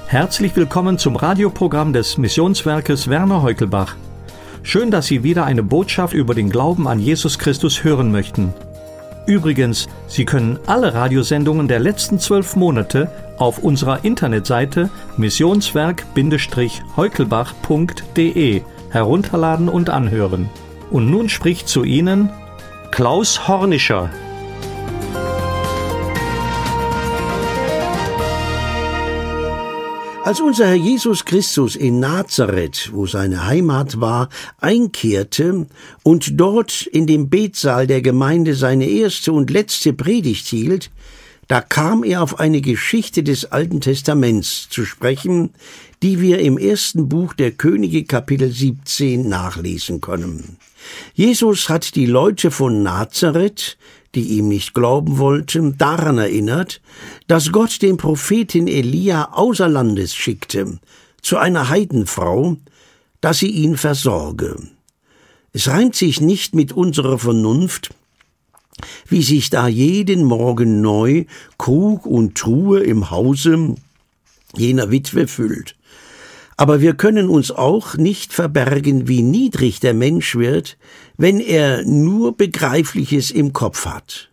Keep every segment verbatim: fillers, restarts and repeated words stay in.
Herzlich willkommen zum Radioprogramm des Missionswerkes Werner Heukelbach. Schön, dass Sie wieder eine Botschaft über den Glauben an Jesus Christus hören möchten. Übrigens, Sie können alle Radiosendungen der letzten zwölf Monate auf unserer Internetseite missionswerk Heukelbach punkt de herunterladen und anhören. Und nun spricht zu Ihnen Klaus Hornischer. Als unser Herr Jesus Christus in Nazareth, wo seine Heimat war, einkehrte und dort in dem Betsaal der Gemeinde seine erste und letzte Predigt hielt, da kam er auf eine Geschichte des Alten Testaments zu sprechen, die wir im ersten Buch der Könige Kapitel siebzehn nachlesen können. Jesus hat die Leute von Nazareth, die ihm nicht glauben wollten, daran erinnert, dass Gott den Propheten Elia außer Landes schickte, zu einer Heidenfrau, dass sie ihn versorge. Es reimt sich nicht mit unserer Vernunft, wie sich da jeden Morgen neu Krug und Truhe im Hause jener Witwe füllt. Aber wir können uns auch nicht verbergen, wie niedrig der Mensch wird, wenn er nur Begreifliches im Kopf hat.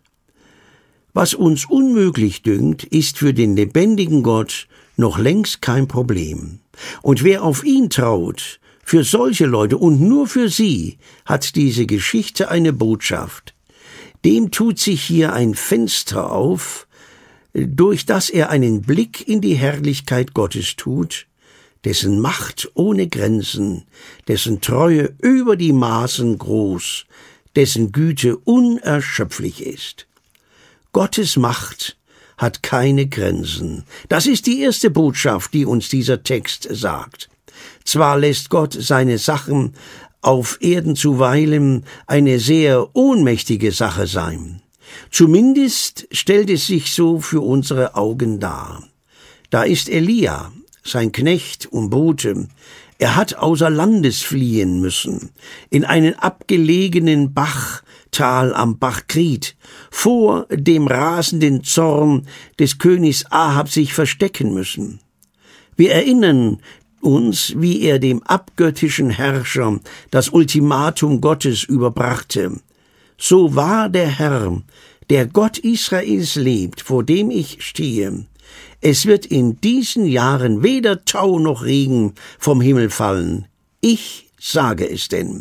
Was uns unmöglich dünkt, ist für den lebendigen Gott noch längst kein Problem. Und wer auf ihn traut, für solche Leute und nur für sie, hat diese Geschichte eine Botschaft. Dem tut sich hier ein Fenster auf, durch das er einen Blick in die Herrlichkeit Gottes tut, dessen Macht ohne Grenzen, dessen Treue über die Maßen groß, dessen Güte unerschöpflich ist. Gottes Macht hat keine Grenzen. Das ist die erste Botschaft, die uns dieser Text sagt. Zwar lässt Gott seine Sachen auf Erden zuweilen eine sehr ohnmächtige Sache sein. Zumindest stellt es sich so für unsere Augen dar. Da ist Elia, sein Knecht und Bote. Er hat außer Landes fliehen müssen, in einen abgelegenen Bachtal am Bach Krit, vor dem rasenden Zorn des Königs Ahab sich verstecken müssen. Wir erinnern uns, wie er dem abgöttischen Herrscher das Ultimatum Gottes überbrachte. So wahr der Herr, der Gott Israels lebt, vor dem ich stehe, es wird in diesen Jahren weder Tau noch Regen vom Himmel fallen. Ich sage es denn.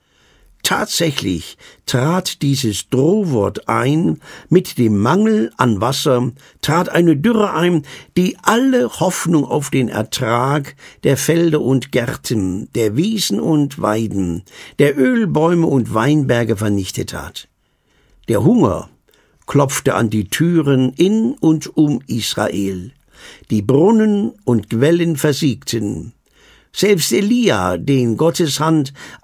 Tatsächlich trat dieses Drohwort ein, mit dem Mangel an Wasser trat eine Dürre ein, die alle Hoffnung auf den Ertrag der Felder und Gärten, der Wiesen und Weiden, der Ölbäume und Weinberge vernichtet hat. Der Hunger klopfte an die Türen in und um Israel. Die Brunnen und Quellen versiegten. Selbst Elia, den Gottes Hand